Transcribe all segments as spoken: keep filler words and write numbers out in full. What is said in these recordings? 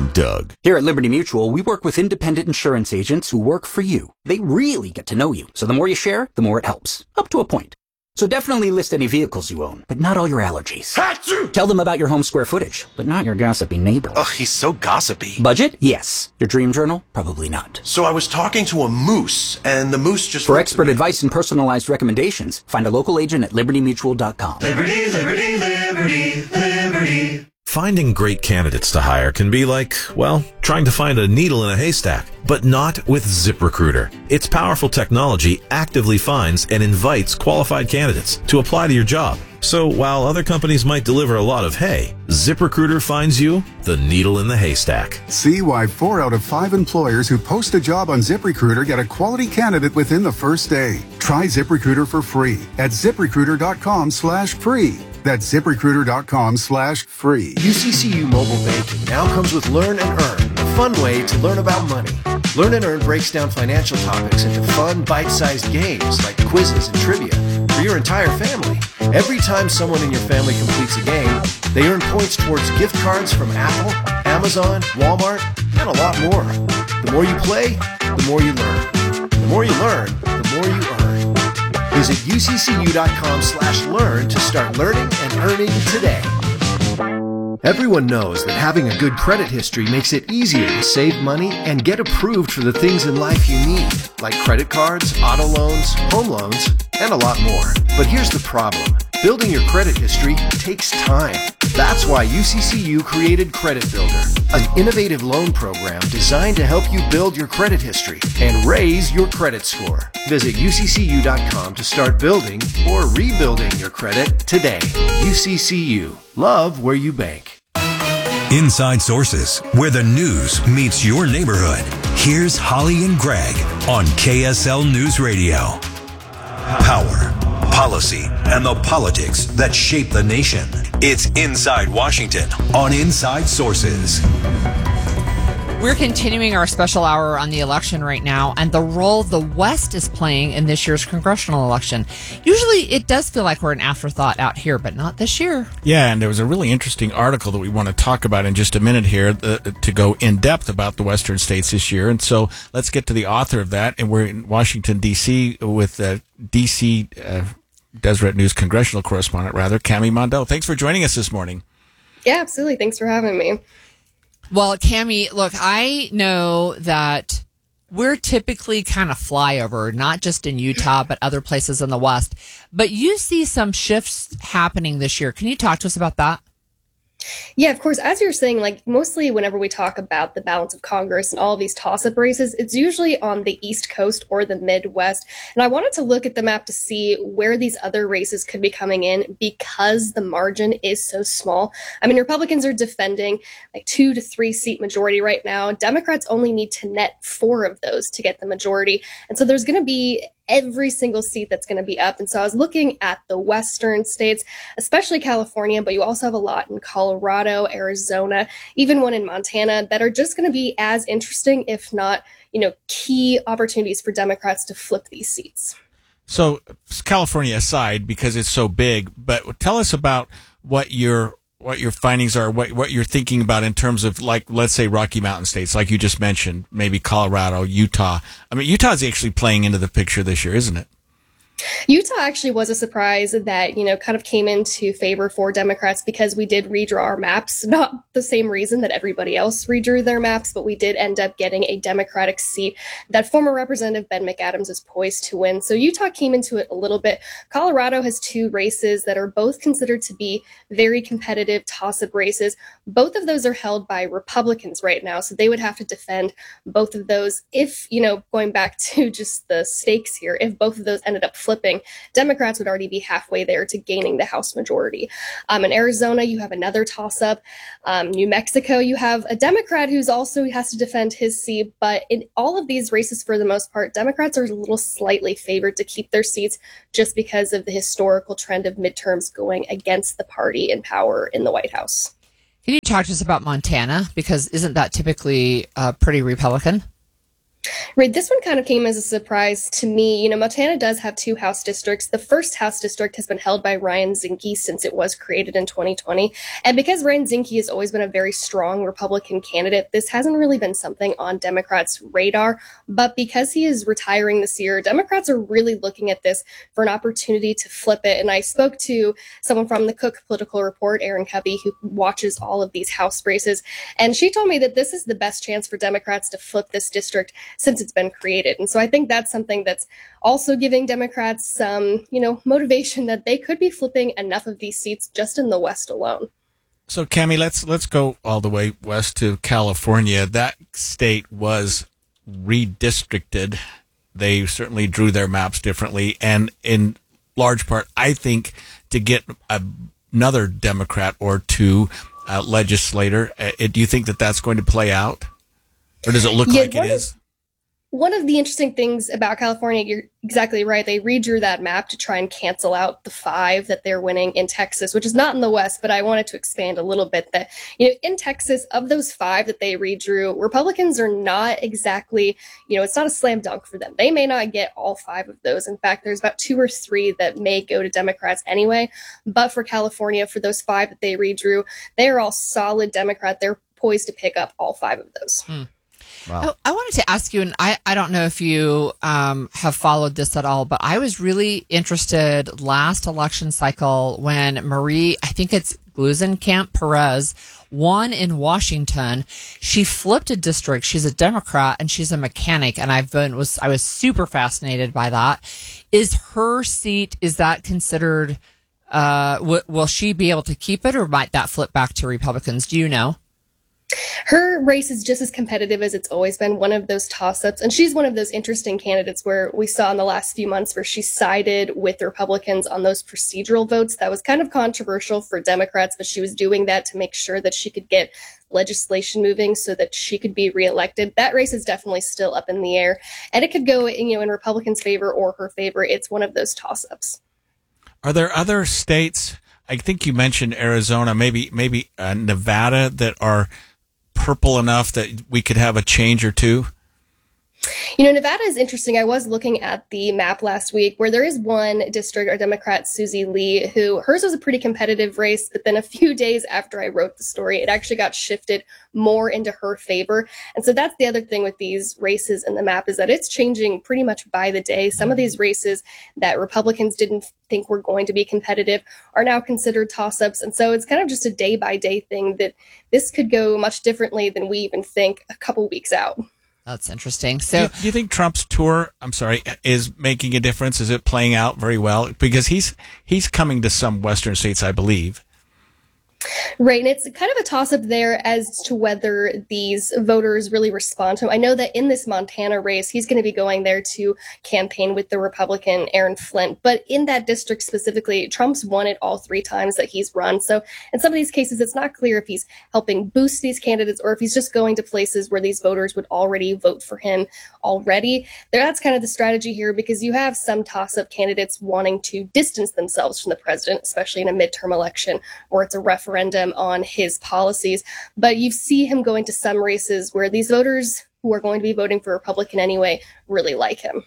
Doug. Here at Liberty Mutual, we work with independent insurance agents who work for you. They really get to know you, so the more you share, the more it helps. Up to a point. So definitely list any vehicles you own, but not all your allergies. Achoo! Tell them about your home square footage, but not your gossipy neighbor. Ugh, he's so gossipy. Budget? Yes. Your dream journal? Probably not. So I was talking to a moose, and the moose just... For expert advice and personalized recommendations, find a local agent at liberty mutual dot com. Liberty, liberty, liberty, liberty. Finding great candidates to hire can be like, well, trying to find a needle in a haystack, but not with ZipRecruiter. Its powerful technology actively finds and invites qualified candidates to apply to your job. So while other companies might deliver a lot of hay, ZipRecruiter finds you the needle in the haystack. See why four out of five employers who post a job on ZipRecruiter get a quality candidate within the first day. Try ZipRecruiter for free at ZipRecruiter.com slash free. That's ZipRecruiter.com slash free. U C C U Mobile Banking now comes with Learn and Earn, a fun way to learn about money. Learn and Earn breaks down financial topics into fun, bite-sized games like quizzes and trivia for your entire family. Every time someone in your family completes a game, they earn points towards gift cards from Apple, Amazon, Walmart, and a lot more. The more you play, the more you learn. The more you learn, the more you earn. Visit uccu.com slash learn to start learning and earning today. Everyone knows that having a good credit history makes it easier to save money and get approved for the things in life you need, like credit cards, auto loans, home loans, and a lot more. But here's the problem. Building your credit history takes time. That's why U C C U created Credit Builder, an innovative loan program designed to help you build your credit history and raise your credit score. Visit U C C U dot com to start building or rebuilding your credit today. U C C U. Love where you bank. Inside Sources, where the news meets your neighborhood. Here's Holly and Greg on K S L News Radio. Power, policy, and the politics that shape the nation. It's Inside Washington on Inside Sources. We're continuing our special hour on the election right now and the role the West is playing in this year's congressional election. Usually it does feel like we're an afterthought out here, but not this year. Yeah, and there was a really interesting article that we want to talk about in just a minute here uh, to go in depth about the Western states this year. And so let's get to the author of that. And we're in Washington, D C with uh, D C uh, Deseret News congressional correspondent, rather, Cami Mondell. Thanks for joining us this morning. Yeah, absolutely. Thanks for having me. Well, Cami, look, I know that we're typically kind of flyover, not just in Utah, but other places in the West. But you see some shifts happening this year. Can you talk to us about that? Yeah, of course. As you're saying, like mostly whenever we talk about the balance of Congress and all of these toss-up races, it's usually on the East Coast or the Midwest. And I wanted to look at the map to see where these other races could be coming in because the margin is so small. I mean, Republicans are defending like two to three seat majority right now. Democrats only need to net four of those to get the majority. And so there's going to be every single seat that's going to be up. And so I was looking at the Western states, especially California, but you also have a lot in Colorado, Arizona, even one in Montana that are just going to be as interesting, if not, you know, key opportunities for Democrats to flip these seats. So California aside, because it's so big, but tell us about what your what your findings are, what what you're thinking about in terms of, like, let's say Rocky Mountain states, like you just mentioned, maybe Colorado, Utah. I mean, Utah's actually playing into the picture this year, isn't it? Utah actually was a surprise that, you know, kind of came into favor for Democrats because we did redraw our maps. Not the same reason that everybody else redrew their maps, but we did end up getting a Democratic seat that former Representative Ben McAdams is poised to win. So Utah came into it a little bit. Colorado has two races that are both considered to be very competitive toss-up races. Both of those are held by Republicans right now, so they would have to defend both of those. If, you know, going back to just the stakes here, if both of those ended up flipping, Democrats would already be halfway there to gaining the House majority. Um, in Arizona, you have another toss-up. Um, New Mexico, you have a Democrat who's also has to defend his seat. But in all of these races, for the most part, Democrats are a little slightly favored to keep their seats just because of the historical trend of midterms going against the party in power in the White House. Can you talk to us about Montana? Because isn't that typically uh, pretty Republican? Right, this one kind of came as a surprise to me. You know, Montana does have two House districts. The first House district has been held by Ryan Zinke since it was created in twenty twenty. And because Ryan Zinke has always been a very strong Republican candidate, this hasn't really been something on Democrats' radar. But because he is retiring this year, Democrats are really looking at this for an opportunity to flip it. And I spoke to someone from the Cook Political Report, Erin Covey, who watches all of these House races. And she told me that this is the best chance for Democrats to flip this district since it's been created. And so I think that's something that's also giving Democrats some, you know, motivation that they could be flipping enough of these seats just in the West alone. So, Cami, let's let's go all the way west to California. That state was redistricted. They certainly drew their maps differently, and in large part, I think, to get a, another Democrat or two uh, legislator. Uh, do you think that that's going to play out, or does it look yeah, like it is? One of the interesting things about California, you're exactly right, they redrew that map to try and cancel out the five that they're winning in Texas, which is not in the West, but I wanted to expand a little bit that, you know, in Texas, of those five that they redrew, Republicans are not exactly, you know, it's not a slam dunk for them. They may not get all five of those. In fact, there's about two or three that may go to Democrats anyway. But for California, for those five that they redrew, they are all solid Democrat. They're poised to pick up all five of those. Hmm. Wow. I, I wanted to ask you, and I, I don't know if you um, have followed this at all, but I was really interested last election cycle when Marie, I think it's Gluesenkamp Perez, won in Washington. She flipped a district. She's a Democrat and she's a mechanic, and I've been was I was super fascinated by that. Is her seat, is that considered? Uh, w- will she be able to keep it, or might that flip back to Republicans? Do you know? Her race is just as competitive as it's always been, one of those toss-ups. And she's one of those interesting candidates where we saw in the last few months where she sided with the Republicans on those procedural votes. That was kind of controversial for Democrats, but she was doing that to make sure that she could get legislation moving so that she could be reelected. That race is definitely still up in the air, and it could go, you know, in Republicans' favor or her favor. It's one of those toss-ups. Are there other states, I think you mentioned Arizona, maybe maybe uh, Nevada, that are purple enough that we could have a change or two? You know, Nevada is interesting. I was looking at the map last week where there is one district, our Democrat Susie Lee, who hers was a pretty competitive race, but then a few days after I wrote the story, it actually got shifted more into her favor. And so that's the other thing with these races in the map, is that it's changing pretty much by the day. Some of these races that Republicans didn't think were going to be competitive are now considered toss-ups. And so it's kind of just a day-by-day thing that this could go much differently than we even think a couple weeks out. That's interesting. So, do, do you think Trump's tour, I'm sorry, is making a difference? Is it playing out very well? Because he's he's coming to some Western states, I believe. Right, and it's kind of a toss-up there as to whether these voters really respond to him. I know that in this Montana race, he's going to be going there to campaign with the Republican Aaron Flint. But in that district specifically, Trump's won it all three times that he's run. So in some of these cases, it's not clear if he's helping boost these candidates or if he's just going to places where these voters would already vote for him already. That's kind of the strategy here, because you have some toss-up candidates wanting to distance themselves from the president, especially in a midterm election or it's a referendum referendum on his policies. But you see him going to some races where these voters who are going to be voting for Republican anyway really like him.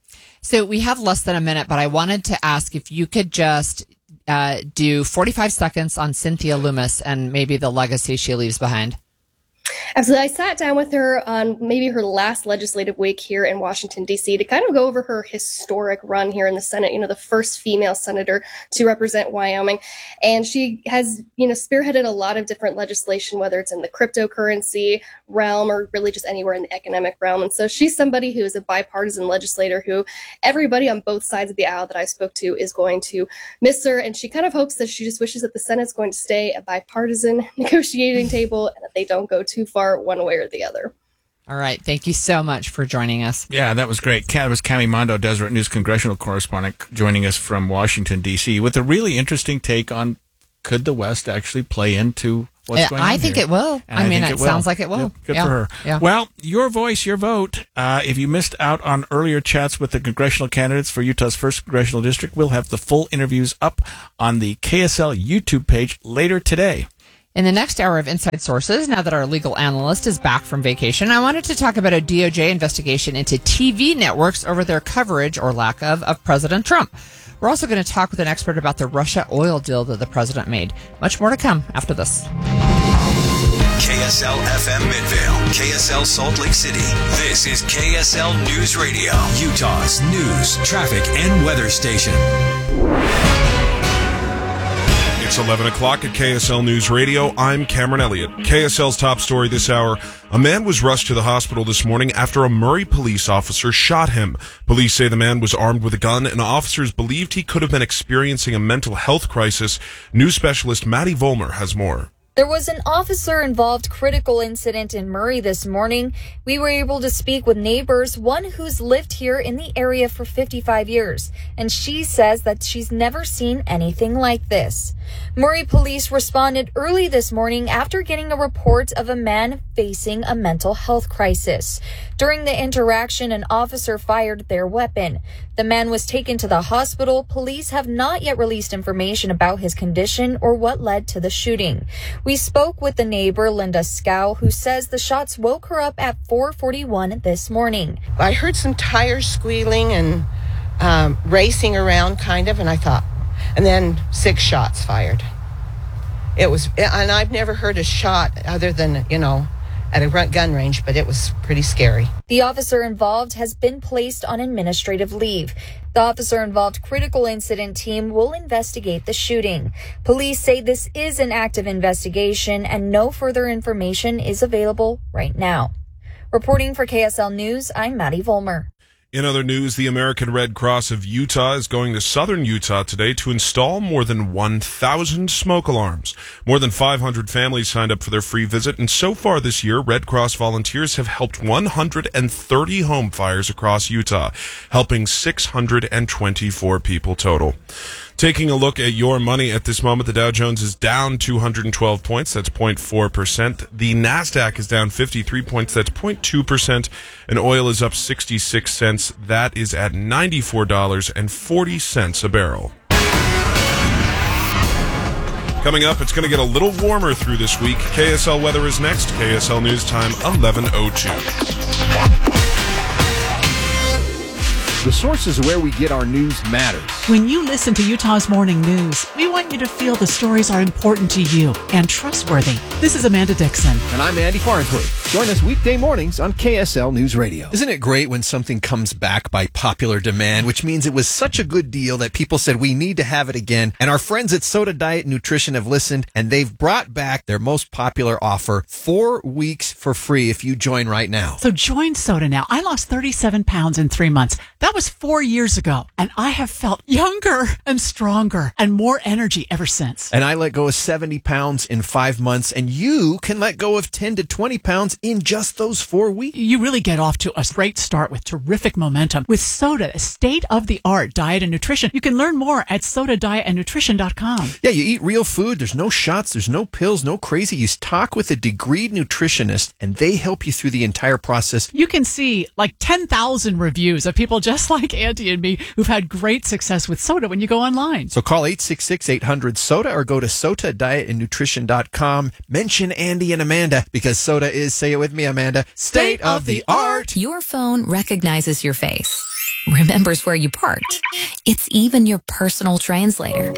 So we have less than a minute, but I wanted to ask if you could just uh, do forty-five seconds on Cynthia Lummis and maybe the legacy she leaves behind. Absolutely. I sat down with her on maybe her last legislative week here in Washington, D C to kind of go over her historic run here in the Senate, you know, the first female senator to represent Wyoming. And she has, you know, spearheaded a lot of different legislation, whether it's in the cryptocurrency realm or really just anywhere in the economic realm. And so she's somebody who is a bipartisan legislator who everybody on both sides of the aisle that I spoke to is going to miss her. And she kind of hopes that she just wishes that the Senate's going to stay a bipartisan negotiating table and that they don't go too far one way or the other. All right. Thank you so much for joining us. Yeah, that was great. That was Cami Mondo, Deseret News congressional correspondent, joining us from Washington, D C with a really interesting take on could the West actually play into what's going on I think here? it will. And I, I mean, think it, it will. sounds like it will. Yeah, good yeah. for her. Yeah. Well, your voice, your vote. Uh, if you missed out on earlier chats with the congressional candidates for Utah's first congressional district, we'll have the full interviews up on the K S L YouTube page later today. In the next hour of Inside Sources, now that our legal analyst is back from vacation, I wanted to talk about a D O J investigation into T V networks over their coverage, or lack of, of President Trump. We're also going to talk with an expert about the Russia oil deal that the president made. Much more to come after this. K S L F M Midvale, K S L Salt Lake City. This is K S L News Radio, Utah's news, traffic, and weather station. It's eleven o'clock at K S L News Radio. I'm Cameron Elliott. K S L's top story this hour. A man was rushed to the hospital this morning after a Murray police officer shot him. Police say the man was armed with a gun, and officers believed he could have been experiencing a mental health crisis. News specialist Maddie Vollmer has more. There was an officer-involved critical incident in Murray this morning. We were able to speak with neighbors, one who's lived here in the area for fifty-five years, and she says that she's never seen anything like this. Murray police responded early this morning after getting a report of a man facing a mental health crisis. During the interaction, an officer fired their weapon. The man was taken to the hospital. Police have not yet released information about his condition or what led to the shooting. We spoke with the neighbor, Linda Scow, who says the shots woke her up at four forty-one this morning. I heard some tires squealing and um, racing around, kind of, and I thought, and then six shots fired. It was, and I've never heard a shot other than, you know, at a gun range, but it was pretty scary. The officer involved has been placed on administrative leave. The officer-involved critical incident team will investigate the shooting. Police say this is an active investigation and no further information is available right now. Reporting for K S L News, I'm Maddie Vollmer. In other news, the American Red Cross of Utah is going to southern Utah today to install more than one thousand smoke alarms. More than five hundred families signed up for their free visit, and so far this year, Red Cross volunteers have helped one hundred thirty home fires across Utah, helping six hundred twenty-four people total. Taking a look at your money at this moment, the Dow Jones is down two hundred twelve points. That's zero point four percent. The NASDAQ is down fifty-three points. That's zero point two percent. And oil is up sixty-six cents. That is at ninety-four dollars and forty cents a barrel. Coming up, it's going to get a little warmer through this week. K S L weather is next. K S L News Time, eleven oh two. The sources where we get our news matters. When you listen to Utah's Morning News, we want you to feel the stories are important to you and trustworthy. This is Amanda Dixon. And I'm Andy Farnsworth. Join us weekday mornings on K S L News Radio. Isn't it great when something comes back by popular demand, which means it was such a good deal that people said we need to have it again? And our friends at Soda Diet Nutrition have listened, and they've brought back their most popular offer, four weeks for free if you join right now. So join Soda now. I lost thirty-seven pounds in three months. That was four years ago, and I have felt younger and stronger and more energy ever since. And I let go of seventy pounds in five months, and you can let go of ten to twenty pounds in just those four weeks. You really get off to a great start with terrific momentum with Soda, state-of-the-art diet and nutrition. You can learn more at soda diet and nutrition dot com. Yeah, you eat real food. There's no shots. There's no pills, no crazy. You talk with a degreed nutritionist, and they help you through the entire process. You can see like ten thousand reviews of people just like Auntie and me who've had great success with Soda when you go online. So call eight six six, eight hundred, SODA or go to soda diet and nutrition dot com. Mention Andy and Amanda because Soda is, say it with me, Amanda, state of the art. Your phone recognizes your face, remembers where you parked. It's even your personal translator.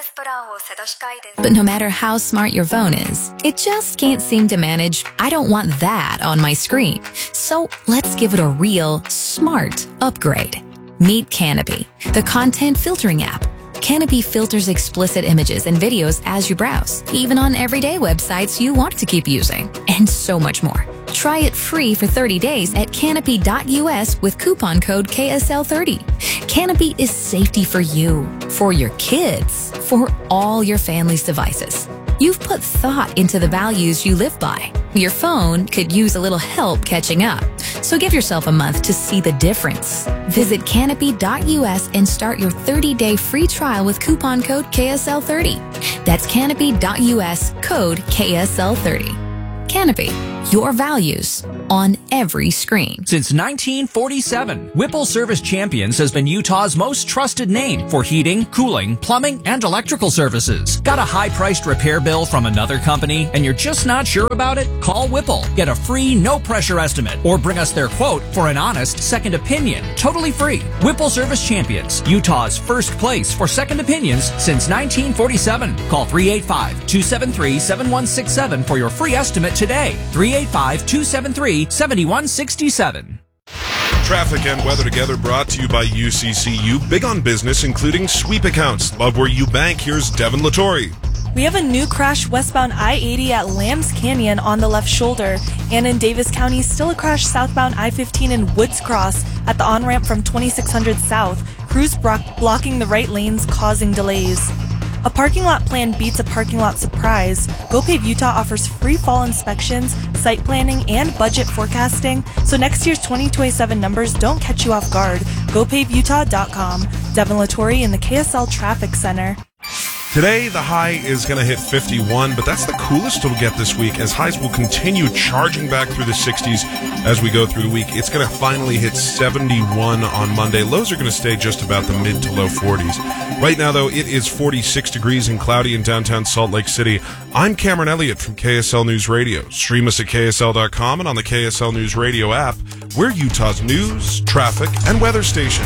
But no matter how smart your phone is, it just can't seem to manage, I don't want that on my screen. So let's give it a real smart upgrade. Meet Canopy, the content filtering app. Canopy filters explicit images and videos as you browse, even on everyday websites you want to keep using, and so much more. Try it free for thirty days at canopy dot U S with coupon code K S L thirty. Canopy is safety for you, for your kids, for all your family's devices. You've put thought into the values you live by. Your phone could use a little help catching up. So give yourself a month to see the difference. Visit canopy dot U S and start your thirty-day free trial with coupon code K S L thirty. That's canopy dot U S, code K S L thirty. Canopy, your values, on every screen. Since nineteen forty-seven, Whipple Service Champions has been Utah's most trusted name for heating, cooling, plumbing, and electrical services. Got a high-priced repair bill from another company and you're just not sure about it? Call Whipple. Get a free, no-pressure estimate or bring us their quote for an honest second opinion. Totally free. Whipple Service Champions, Utah's first place for second opinions since nineteen forty-seven. Call three eight five, two seven three, seven one six seven for your free estimate today. three eight five, two seven three, seven one six seven. Traffic and weather together brought to you by U C C U. Big on business, including sweep accounts. Love where you bank. Here's Devin Latore. We have a new crash westbound I eighty at Lambs Canyon on the left shoulder. And in Davis County, still a crash southbound I fifteen in Woods Cross at the on-ramp from twenty-six hundred south. Crews bro- blocking the right lanes, causing delays. A parking lot plan beats a parking lot surprise. GoPave Utah offers free fall inspections, site planning, and budget forecasting, so next year's twenty twenty-seven numbers don't catch you off guard. go pave utah dot com. Devin Latore in the K S L Traffic Center. Today, the high is going to hit fifty-one, but that's the coolest it'll get this week as highs will continue charging back through the sixties as we go through the week. It's going to finally hit seventy-one on Monday. Lows are going to stay just about the mid to low forties. Right now, though, it is forty-six degrees and cloudy in downtown Salt Lake City. I'm Cameron Elliott from K S L News Radio. Stream us at K S L dot com and on the K S L News Radio app. We're Utah's news, traffic, and weather station.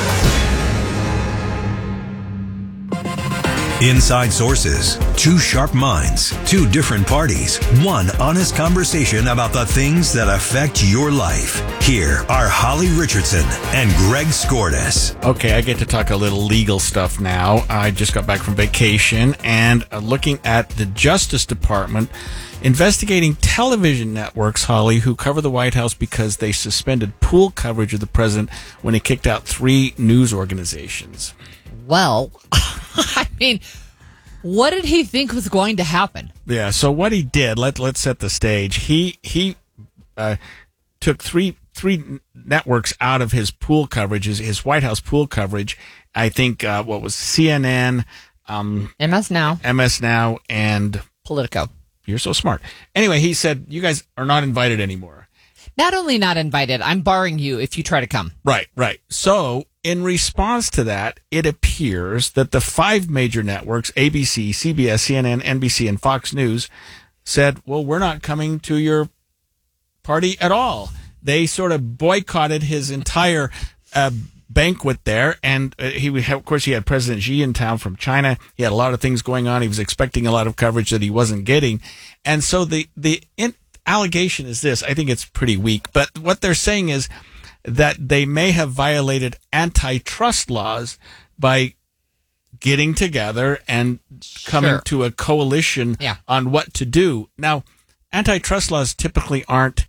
Inside Sources. Two sharp minds, two different parties, one honest conversation about the things that affect your life. Here are Holly Richardson and Greg Skordas. Okay, I get to talk a little legal stuff now. I just got back from vacation and uh, looking at the Justice Department investigating television networks, Holly, who cover the White House because they suspended pool coverage of the president when he kicked out three news organizations. Well, I mean, what did he think was going to happen? Yeah, so what he did, let, let's set the stage. He he uh, took three three networks out of his pool coverage, his, his White House pool coverage. I think, uh, what was C N N? Um, M S Now. M S Now and... Politico. You're so smart. Anyway, he said, you guys are not invited anymore. Not only not invited, I'm barring you if you try to come. Right, right. So, in response to that, it appears that the five major networks, A B C, C B S, C N N, N B C, and Fox News, said, well, we're not coming to your party at all. They sort of boycotted his entire uh, banquet there, and uh, he would have, of course, he had President Xi in town from China. He had a lot of things going on. He was expecting a lot of coverage that he wasn't getting. And so the, the in- allegation is this. I think it's pretty weak, but what they're saying is that they may have violated antitrust laws by getting together and coming Sure. to a coalition Yeah. on what to do. Now, antitrust laws typically aren't,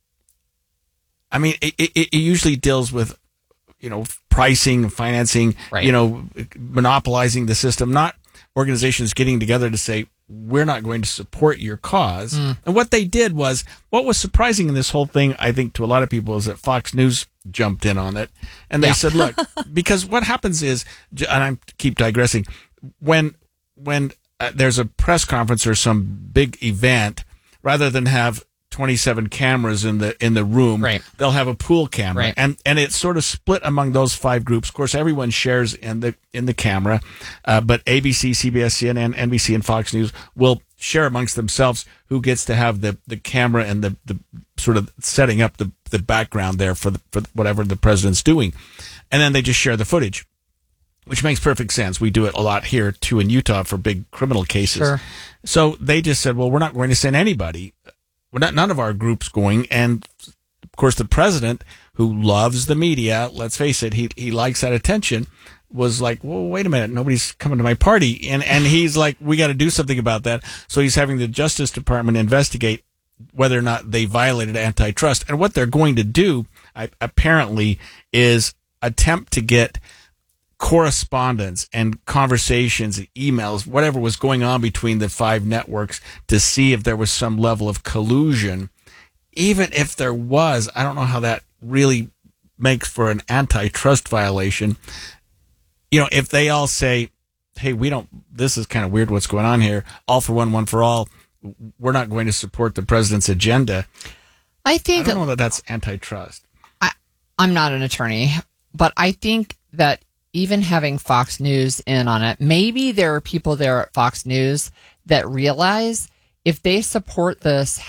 I mean, it, it, it usually deals with, you know, pricing, financing, Right. you know, monopolizing the system, not organizations getting together to say, we're not going to support your cause. Mm. And what they did was, what was surprising in this whole thing, I think, to a lot of people, is that Fox News jumped in on it. And they Yeah. said, look, because what happens is, and I keep digressing, when when uh, there's a press conference or some big event, rather than have twenty-seven cameras in the in the room, Right. they'll have a pool camera. Right. And and it's sort of split among those five groups. Of course, everyone shares in the in the camera, uh, but A B C, C B S, C N N, N B C, and Fox News will share amongst themselves who gets to have the, the camera and the, the sort of setting up the, the background there for the, for whatever the president's doing. And then they just share the footage, which makes perfect sense. We do it a lot here too in Utah for big criminal cases. Sure. So they just said, well, we're not going to send anybody. We're not, none of our group's going. And of course, the president, who loves the media, let's face it, he, he likes that attention, was like, well, wait a minute, nobody's coming to my party. And, and he's like, we got to do something about that. So he's having the Justice Department investigate whether or not they violated antitrust. And what they're going to do, I, apparently, is attempt to get correspondence and conversations, emails, whatever was going on between the five networks to see if there was some level of collusion. Even if there was, I don't know how that really makes for an antitrust violation. You know, if they all say, hey, we don't, this is kind of weird what's going on here, all for one, one for all, we're not going to support the president's agenda. I think I don't know that that's antitrust. I, I'm not an attorney, but I think that even having Fox News in on it, maybe there are people there at Fox News that realize if they support this